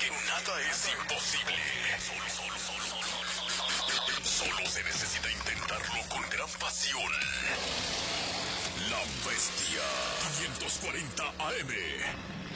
que nada es imposible. Solo se necesita intentarlo con gran pasión. La Bestia 540 AM.